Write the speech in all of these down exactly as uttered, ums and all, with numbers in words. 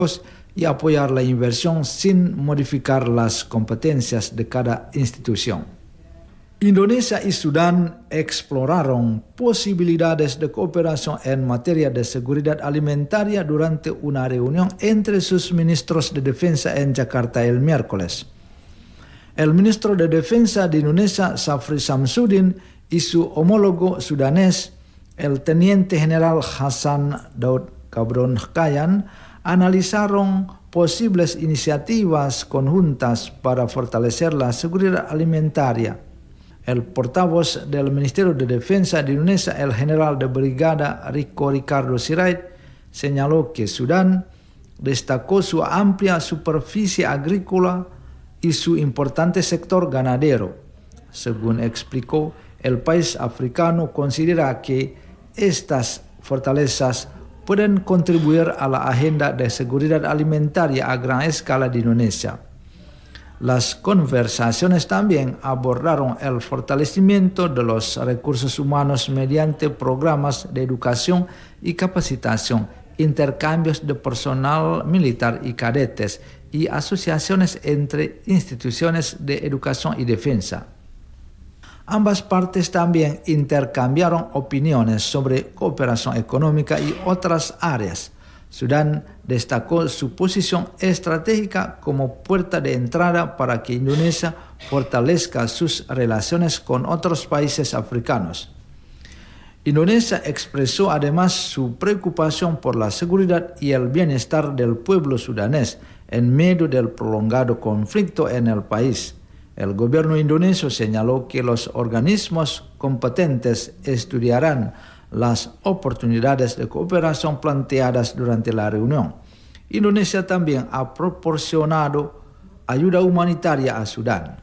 y apoyar la inversión sin modificar las competencias de cada institución. Indonesia y Sudán exploraron posibilidades de cooperación en materia de seguridad alimentaria durante una reunión entre sus ministros de defensa en Jakarta el miércoles. El ministro de Defensa de Indonesia, Shafri Samsudin, y su homólogo sudanés, el teniente general Hassan Daud Kabron-Kayan, analizaron posibles iniciativas conjuntas para fortalecer la seguridad alimentaria. El portavoz del Ministerio de Defensa de Indonesia, el general de brigada Rico Ricardo Sirait, señaló que Sudán destacó su amplia superficie agrícola y su importante sector ganadero. Según explicó, el país africano considera que estas fortalezas pueden contribuir a la agenda de seguridad alimentaria a gran escala de Indonesia. Las conversaciones también abordaron el fortalecimiento de los recursos humanos mediante programas de educación y capacitación, intercambios de personal militar y cadetes y asociaciones entre instituciones de educación y defensa. Ambas partes también intercambiaron opiniones sobre cooperación económica y otras áreas. Sudán destacó su posición estratégica como puerta de entrada para que Indonesia fortalezca sus relaciones con otros países africanos. Indonesia expresó además su preocupación por la seguridad y el bienestar del pueblo sudanés en medio del prolongado conflicto en el país. El gobierno indonesio señaló que los organismos competentes estudiarán las oportunidades de cooperación planteadas durante la reunión. Indonesia también ha proporcionado ayuda humanitaria a Sudán.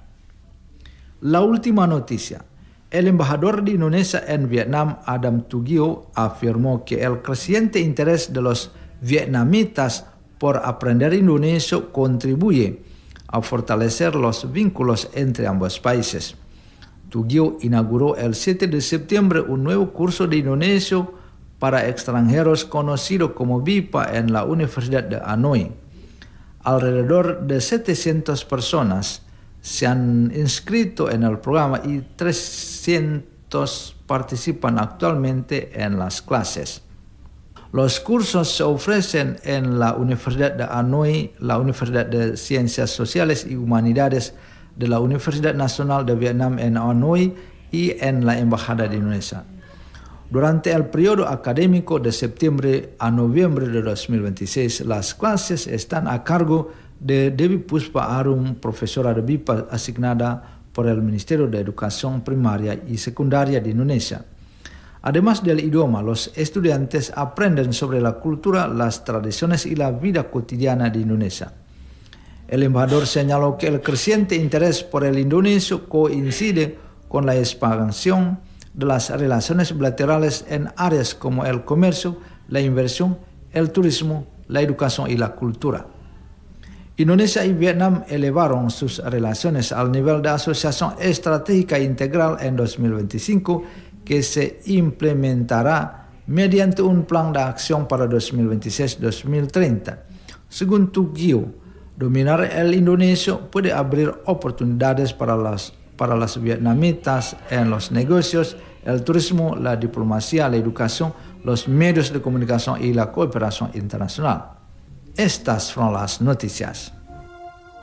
La última noticia. El embajador de Indonesia en Vietnam, Adam Tugio, afirmó que el creciente interés de los vietnamitas por aprender indonesio contribuye a fortalecer los vínculos entre ambos países. Tugio inauguró el siete de septiembre un nuevo curso de indonesio para extranjeros conocido como B I P A en la Universidad de Hanoi. Alrededor de setecientas personas se han inscrito en el programa y trescientos participan actualmente en las clases. Los cursos se ofrecen en la Universidad de Hanoi, la Universidad de Ciencias Sociales y Humanidades de la Universidad Nacional de Vietnam en Hanoi y en la Embajada de Indonesia. Durante el periodo académico de septiembre a noviembre de dos mil veintiséis, las clases están a cargo de Devi Puspa Arum, profesora de B I P A asignada por el Ministerio de Educación Primaria y Secundaria de Indonesia. Además del idioma, los estudiantes aprenden sobre la cultura, las tradiciones y la vida cotidiana de Indonesia. El embajador señaló que el creciente interés por el indonesio coincide con la expansión de las relaciones bilaterales en áreas como el comercio, la inversión, el turismo, la educación y la cultura. Indonesia y Vietnam elevaron sus relaciones al nivel de asociación estratégica integral en dos mil veinticinco, que se implementará mediante un plan de acción para dos mil veintiséis a dos mil treinta. Según Tugio, dominar el indonesio puede abrir oportunidades para las, para las vietnamitas en los negocios, el turismo, la diplomacia, la educación, los medios de comunicación y la cooperación internacional. Estas fueron las noticias.